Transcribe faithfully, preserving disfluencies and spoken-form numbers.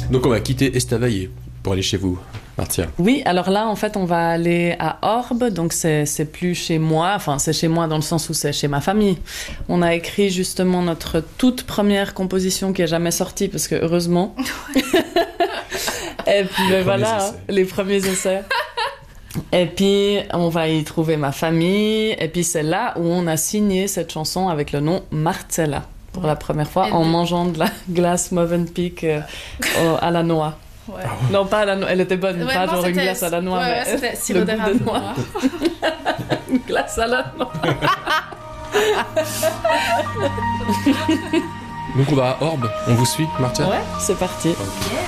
Donc on va quitter Estavayer pour aller chez vous, Martia. Oui, alors là, en fait, on va aller à Orbe, donc c'est, c'est plus chez moi, enfin, c'est chez moi dans le sens où c'est chez ma famille. On a écrit justement notre toute première composition qui est jamais sortie, parce que heureusement. Et puis ben, voilà, hein, les premiers essais. Et puis, on va y trouver ma famille, et puis c'est là où on a signé cette chanson avec le nom Marcella, pour la première fois, et en de... mangeant de la glace Mövenpick euh, à la noix. Ouais. Ah ouais. Non, pas à la noix, elle était bonne, ouais, pas genre une glace à la noix, ouais, mais ouais, c'était sirop d'érable de noix. Une glace à la noix. Donc on va à Orbe, on vous suit, Martia ? Ouais, c'est parti. Okay.